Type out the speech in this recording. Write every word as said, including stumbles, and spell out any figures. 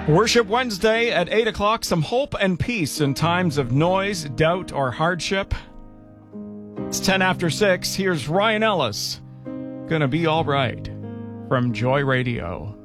Worship Wednesday at eight o'clock. Some hope and peace in times of noise, doubt, or hardship. It's ten after six. Here's Ryan Ellis. Gonna be all right from Joy Radio.